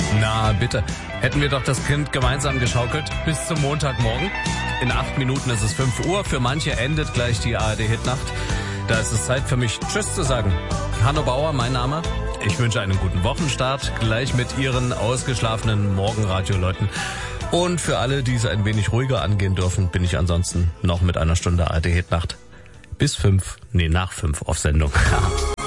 Na bitte, hätten wir doch das Kind gemeinsam geschaukelt bis zum Montagmorgen. In 8 Minuten ist es 5 Uhr, für manche endet gleich die ARD-Hitnacht. Da ist es Zeit für mich, Tschüss zu sagen. Hanno Bauer, mein Name. Ich wünsche einen guten Wochenstart, gleich mit Ihren ausgeschlafenen Morgenradio-Leuten. Und für alle, die es ein wenig ruhiger angehen dürfen, bin ich ansonsten noch mit einer Stunde ARD-Hitnacht bis nach 5 auf Sendung.